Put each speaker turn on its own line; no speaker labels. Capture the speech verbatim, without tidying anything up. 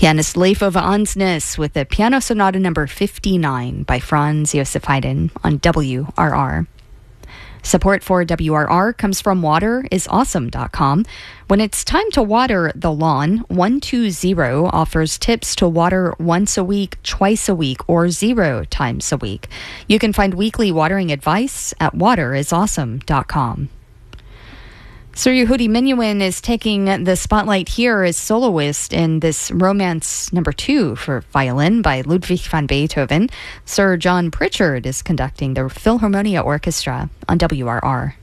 Pianist Leif Ove Ansnes with the Piano Sonata number fifty-nine by Franz Josef Haydn on W R R. Support for W R R comes from water is awesome dot com. When it's time to water the lawn, one two zero offers tips to water once a week, twice a week, or zero times a week. You can find weekly watering advice at water is awesome dot com. Sir Yehudi Menuhin is taking the spotlight here as soloist in this Romance number two for violin by Ludwig van Beethoven. Sir John Pritchard is conducting the Philharmonia Orchestra on W R R.